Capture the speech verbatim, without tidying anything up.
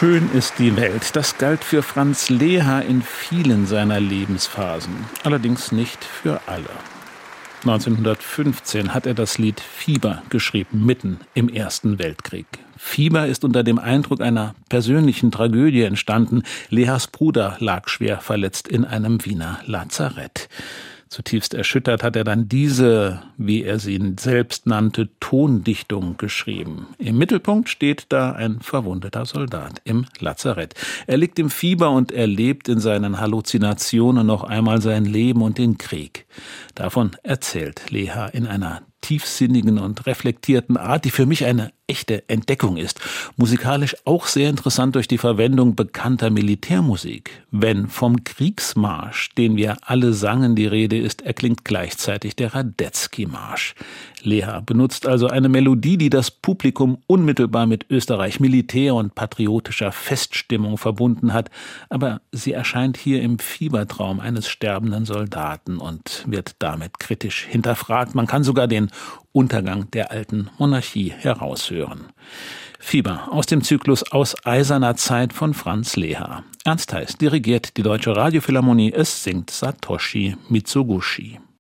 Schön ist die Welt. Das galt für Franz Leha in vielen seiner Lebensphasen. Allerdings nicht für alle. neunzehnhundertfünfzehn hat er das Lied Fieber geschrieben, mitten im Ersten Weltkrieg. Fieber ist unter dem Eindruck einer persönlichen Tragödie entstanden. Lehas Bruder lag schwer verletzt in einem Wiener Lazarett. Zutiefst erschüttert hat er dann diese, wie er sie selbst nannte, Tondichtung geschrieben. Im Mittelpunkt steht da ein verwundeter Soldat im Lazarett. Er liegt im Fieber und erlebt in seinen Halluzinationen noch einmal sein Leben und den Krieg. Davon erzählt Leha in einer tiefsinnigen und reflektierten Art, die für mich eine echte Entdeckung ist. Musikalisch auch sehr interessant durch die Verwendung bekannter Militärmusik. Wenn vom Kriegsmarsch, den wir alle sangen, die Rede ist, erklingt gleichzeitig der Radetzky-Marsch. Leha benutzt also eine Melodie, die das Publikum unmittelbar mit Österreich Militär und patriotischer Feststimmung verbunden hat, aber sie erscheint hier im Fiebertraum eines sterbenden Soldaten und wird damit kritisch hinterfragt. Man kann sogar den Untergang der alten Monarchie heraushören. Fieber aus dem Zyklus Aus eiserner Zeit von Franz Leha. Ernst Heiß dirigiert die Deutsche Radiophilharmonie, es singt Satoshi Mizoguchi.